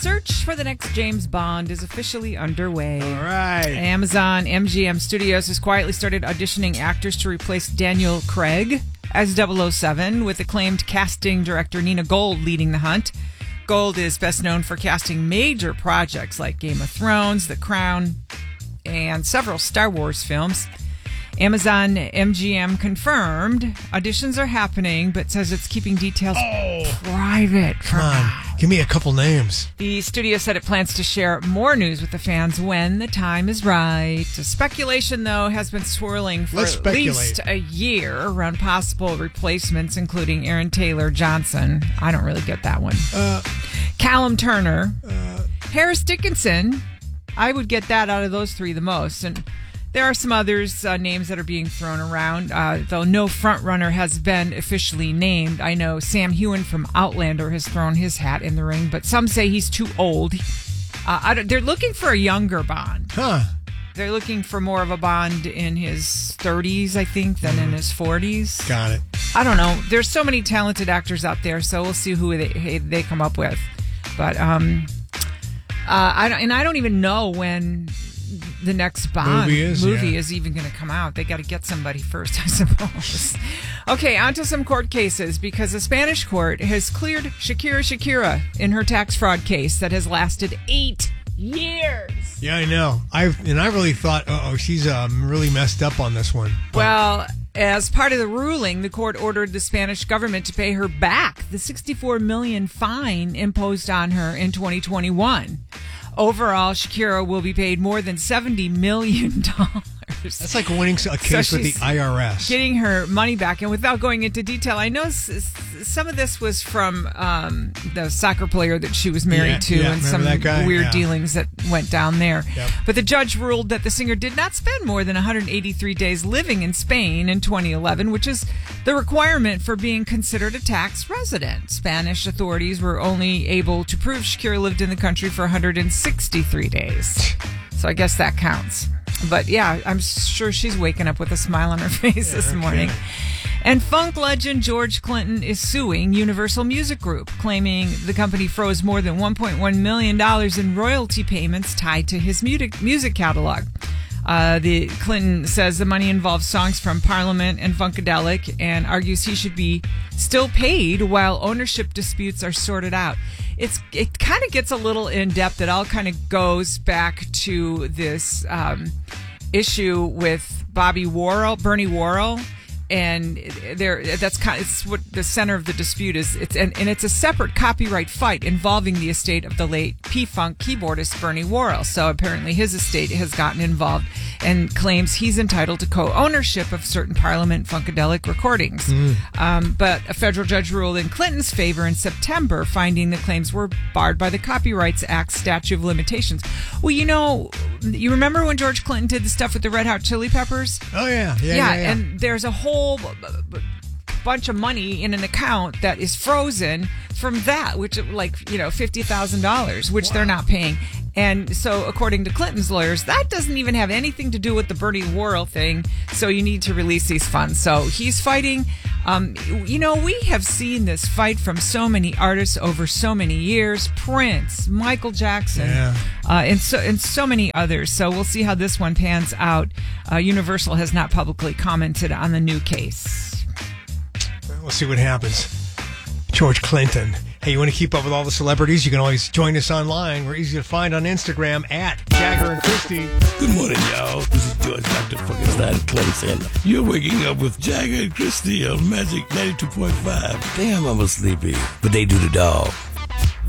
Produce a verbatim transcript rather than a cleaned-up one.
Search for the next James Bond is officially underway. All right. Amazon M G M Studios has quietly started auditioning actors to replace Daniel Craig as double oh seven, with acclaimed casting director Nina Gold leading the hunt. Gold is best known for casting major projects like Game of Thrones, The Crown, and several Star Wars films. Amazon M G M confirmed auditions are happening, but says it's keeping details oh, private. Come on, give me a couple names. The studio said it plans to share more news with the fans when the time is right. Speculation, though, has been swirling for Let's at speculate. least a year around possible replacements, including Aaron Taylor Johnson. I don't really get that one. Uh, Callum Turner. uh, Harris Dickinson. I would get that out of those three the most. And there are some others, uh, names that are being thrown around, uh, though no frontrunner has been officially named. I know Sam Heughan from Outlander has thrown his hat in the ring, but some say he's too old. Uh, I don't, they're looking for a younger Bond. huh. They're looking for more of a Bond in his thirties, I think, than in his forties. Got it. I don't know. There's so many talented actors out there, so we'll see who they, they come up with. But um, uh, I don't, and I don't even know when the next Bond Movie is, movie yeah. is even going to come out. They got to get somebody first, I suppose. Okay, on to some court cases, because a Spanish court has cleared Shakira Shakira in her tax fraud case that has lasted eight years. Yeah, I know. I and I really thought, uh oh, she's um, really messed up on this one. But Well, as part of the ruling, the court ordered the Spanish government to pay her back the sixty-four million dollars fine imposed on her in twenty twenty-one. Overall, Shakira will be paid more than seventy million dollars. that's like winning a case So with the she's I R S. Getting her money back. And without going into detail, I know s- s- some of this was from um, the soccer player that she was married Yeah, to, yeah, and remember some that guy? weird Yeah. dealings that went down there. Yep. But the judge ruled that the singer did not spend more than one hundred eighty-three days living in Spain in twenty eleven, which is the requirement for being considered a tax resident. Spanish authorities were only able to prove Shakira lived in the country for one hundred sixty-three days. So I guess that counts. But yeah, I'm sure she's waking up with a smile on her face Yeah, this no morning. kidding. And funk legend George Clinton is suing Universal Music Group, claiming the company froze more than one point one million dollars in royalty payments tied to his music, music catalog. Uh, the Clinton says the money involves songs from Parliament and Funkadelic, and argues he should be still paid while ownership disputes are sorted out. It's it kind of gets a little in depth. It all kind of goes back to this um, issue with Bobby Worrell, Bernie Worrell. And there, that's kind of, it's what the center of the dispute is. It's and, and it's a separate copyright fight involving the estate of the late P-Funk keyboardist Bernie Worrell. So apparently his estate has gotten involved and claims he's entitled to co-ownership of certain Parliament Funkadelic recordings. Mm. Um, but a federal judge ruled in Clinton's favor in September, finding the claims were barred by the Copyrights Act statute of limitations. Well, you know, you remember when George Clinton did the stuff with the Red Hot Chili Peppers? Oh yeah, yeah, Yeah, yeah. yeah. and there's a whole b- b- bunch of money in an account that is frozen from that, which like, you know, fifty thousand dollars, which Wow. they're not paying. And so according to Clinton's lawyers, that doesn't even have anything to do with the Bernie Worrell thing. So you need to release these funds. So he's fighting. Um, you know, we have seen this fight from so many artists over so many years. Prince, Michael Jackson, Yeah. uh, and so and so many others. So we'll see how this one pans out. Uh, Universal has not publicly commented on the new case. We'll see what happens. George Clinton. Hey, you want to keep up with all the celebrities? You can always join us online. We're easy to find on Instagram at Jagger and Christie. Good morning, y'all. This is George Doctor Fucking Stein Clinton. You're waking up with Jagger and Christie on Magic ninety-two point five. Damn, I'm a sleepy, but they do the dog.